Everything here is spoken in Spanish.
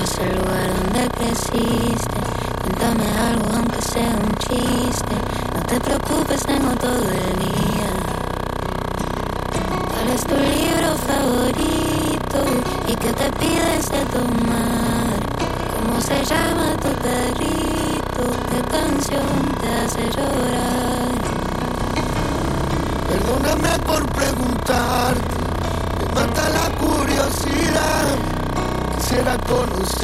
es el lugar donde creciste. Cuéntame algo aunque sea un chiste. No te preocupes, tengo todo el día. ¿Cuál es tu libro favorito? ¿Y qué te pides de tomar? ¿Cómo se llama tu perrito? ¿Qué canción te hace llorar? Perdóname por preguntarte, me mata la curiosidad. Quisiera conocer